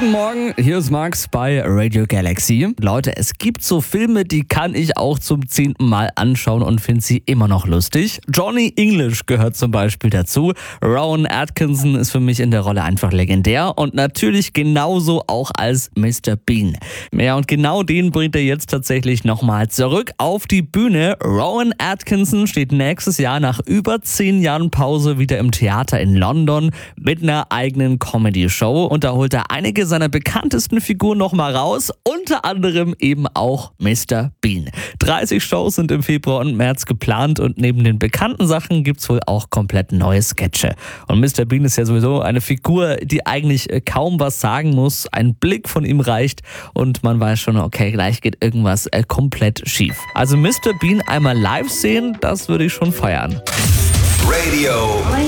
Guten Morgen, hier ist Max bei Radio Galaxy. Leute, es gibt so Filme, die kann ich auch zum 10. Mal anschauen und finde sie immer noch lustig. Johnny English gehört zum Beispiel dazu. Rowan Atkinson ist für mich in der Rolle einfach legendär und natürlich genauso auch als Mr. Bean. Ja, und genau den bringt er jetzt tatsächlich nochmal zurück auf die Bühne. Rowan Atkinson steht nächstes Jahr nach über 10 Jahren Pause wieder im Theater in London mit einer eigenen Comedy-Show und da holt er einige seiner bekanntesten Figuren nochmal raus, unter anderem eben auch Mr. Bean. 30 Shows sind im Februar und März geplant und neben den bekannten Sachen gibt's wohl auch komplett neue Sketche. Und Mr. Bean ist ja sowieso eine Figur, die eigentlich kaum was sagen muss. Ein Blick von ihm reicht und man weiß schon, okay, gleich geht irgendwas komplett schief. Also Mr. Bean einmal live sehen, das würde ich schon feiern. Radio